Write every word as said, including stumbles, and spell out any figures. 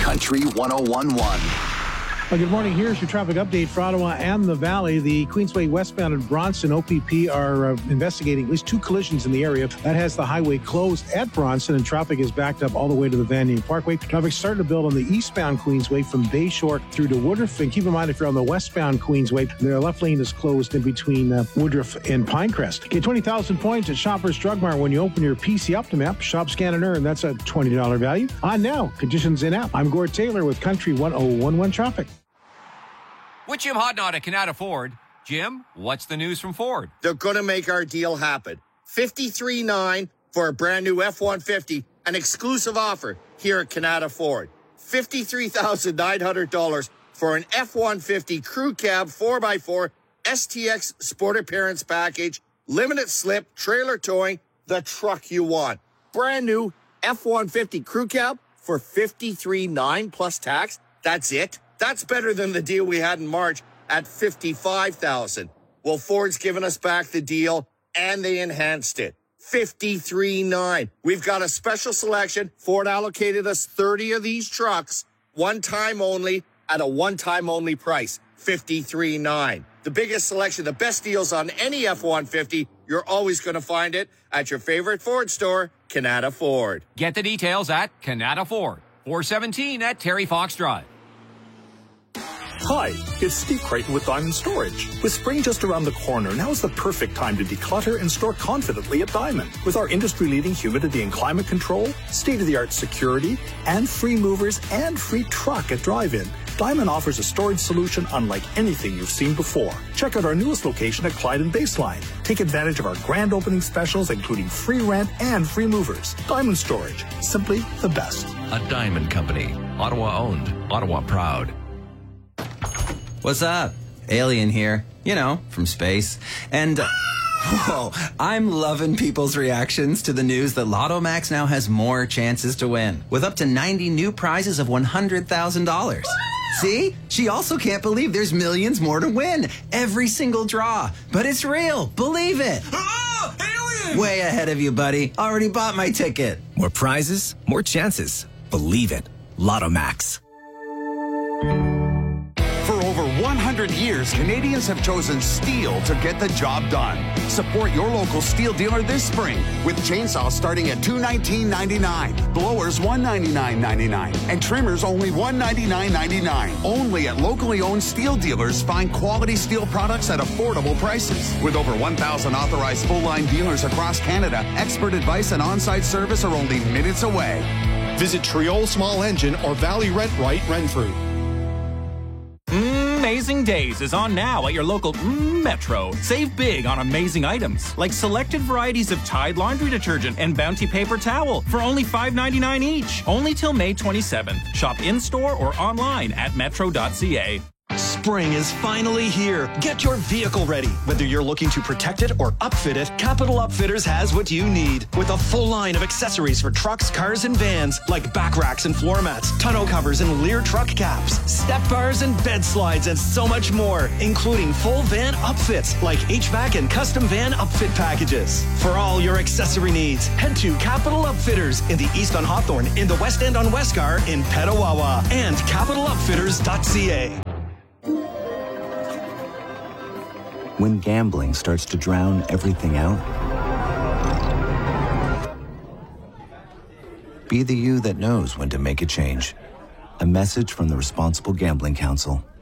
Country one oh one point one. Well, good morning. Here's your traffic update for Ottawa and the Valley. The Queensway westbound and Bronson O P P are uh, investigating at least two collisions in the area. That has the highway closed at Bronson, and traffic is backed up all the way to the Vanier Parkway. Traffic's starting to build on the eastbound Queensway from Bayshore through to Woodruff. And keep in mind, if you're on the westbound Queensway, the left lane is closed in between uh, Woodruff and Pinecrest. Get twenty thousand points at Shoppers Drug Mart when you open your P C Optim app. Shop, scan, and earn. That's a twenty dollars value. On now. Conditions in app. I'm Gord Taylor with Country one oh one point one Traffic. With Jim Hodnott at Canada Ford. Jim, what's the news from Ford? They're going to make our deal happen. fifty-three nine for a brand new F one fifty, an exclusive offer here at Canada Ford. fifty-three thousand nine hundred dollars for an F one fifty crew cab four by four S T X Sport Appearance Package, limited slip, trailer towing, the truck you want. Brand new F one fifty crew cab for fifty-three nine plus tax. That's it. That's better than the deal we had in March at fifty-five thousand dollars. Well, Ford's given us back the deal, and they enhanced it. fifty-three nine. We've got a special selection. Ford allocated us thirty of these trucks, one time only, at a one-time only price, fifty-three nine. The biggest selection, the best deals on any F one fifty, you're always going to find it at your favorite Ford store, Canada Ford. Get the details at Canada Ford, four seventeen at Terry Fox Drive. Hi, it's Steve Creighton with Diamond Storage. With spring just around the corner, now is the perfect time to declutter and store confidently at Diamond. With our industry-leading humidity and climate control, state-of-the-art security, and free movers and free truck at drive-in, Diamond offers a storage solution unlike anything you've seen before. Check out our newest location at Clyde and Baseline. Take advantage of our grand opening specials, including free rent and free movers. Diamond Storage, simply the best. A Diamond Company. Ottawa owned. Ottawa proud. What's up? Alien here. You know, from space. And, uh, whoa, I'm loving people's reactions to the news that Lotto Max now has more chances to win, with up to ninety new prizes of one hundred thousand dollars. See? She also can't believe there's millions more to win. Every single draw. But it's real. Believe it. Ah, alien! Way ahead of you, buddy. Already bought my ticket. More prizes, more chances. Believe it. Lotto Max. For over one hundred years, Canadians have chosen steel to get the job done. Support your local steel dealer this spring with chainsaws starting at two hundred nineteen dollars and ninety-nine cents, blowers one hundred ninety-nine dollars and ninety-nine cents, and trimmers only one hundred ninety-nine dollars and ninety-nine cents. Only at locally owned steel dealers find quality steel products at affordable prices. With over one thousand authorized full-line dealers across Canada, expert advice and on-site service are only minutes away. Visit Triol Small Engine or Valley Rent Right, Renfrew. Amazing Days is on now at your local Metro. Save big on amazing items like selected varieties of Tide laundry detergent and Bounty paper towel for only five ninety-nine each. Only till May twenty-seventh. Shop in-store or online at metro dot c a. Spring is finally here. Get your vehicle ready. Whether you're looking to protect it or upfit it, Capital Upfitters has what you need. With a full line of accessories for trucks, cars, and vans, like back racks and floor mats, tonneau covers and Lear truck caps, step bars and bed slides, and so much more, including full van upfits like H V A C and custom van upfit packages. For all your accessory needs, head to Capital Upfitters in the East on Hawthorne, in the West End on Westgar, in Petawawa, and capital upfitters dot c a. When gambling starts to drown everything out, be the you that knows when to make a change. A message from the Responsible Gambling Council.